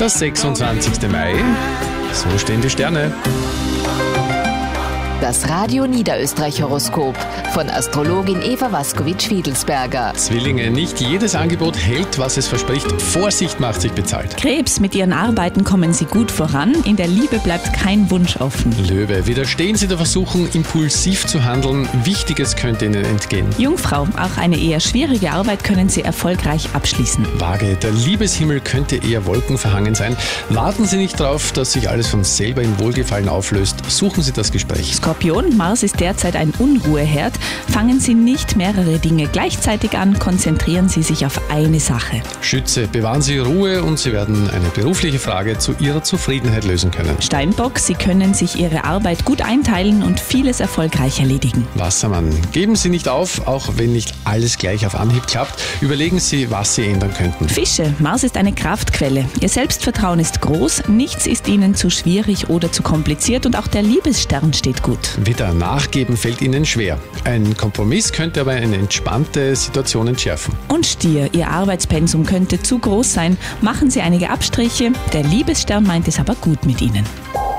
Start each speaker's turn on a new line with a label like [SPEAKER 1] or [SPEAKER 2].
[SPEAKER 1] Der 26. Mai, so stehen die Sterne.
[SPEAKER 2] Das Radio Niederösterreich-Horoskop von Astrologin Eva Waskowitsch-Fiedelsberger.
[SPEAKER 1] Zwillinge, nicht jedes Angebot hält, was es verspricht. Vorsicht macht sich bezahlt.
[SPEAKER 3] Krebs, mit Ihren Arbeiten kommen Sie gut voran. In der Liebe bleibt kein Wunsch offen.
[SPEAKER 1] Löwe, widerstehen Sie der Versuchung, impulsiv zu handeln. Wichtiges könnte Ihnen entgehen.
[SPEAKER 3] Jungfrau, auch eine eher schwierige Arbeit können Sie erfolgreich abschließen.
[SPEAKER 1] Waage, der Liebeshimmel könnte eher wolkenverhangen sein. Warten Sie nicht darauf, dass sich alles von selber in Wohlgefallen auflöst. Suchen Sie das Gespräch.
[SPEAKER 3] Skorpion, Mars ist derzeit ein Unruheherd. Fangen Sie nicht mehrere Dinge gleichzeitig an, konzentrieren Sie sich auf eine Sache.
[SPEAKER 1] Schütze, bewahren Sie Ruhe und Sie werden eine berufliche Frage zu Ihrer Zufriedenheit lösen können.
[SPEAKER 3] Steinbock, Sie können sich Ihre Arbeit gut einteilen und vieles erfolgreich erledigen.
[SPEAKER 1] Wassermann, geben Sie nicht auf, auch wenn nicht alles gleich auf Anhieb klappt. Überlegen Sie, was Sie ändern könnten.
[SPEAKER 3] Fische, Mars ist eine Kraftquelle. Ihr Selbstvertrauen ist groß, nichts ist Ihnen zu schwierig oder zu kompliziert und auch der Liebesstern steht gut.
[SPEAKER 1] Widder, nachgeben fällt Ihnen schwer. Ein Kompromiss könnte aber eine entspannte Situation entschärfen.
[SPEAKER 3] Und Stier, Ihr Arbeitspensum könnte zu groß sein. Machen Sie einige Abstriche. Der Liebesstern meint es aber gut mit Ihnen.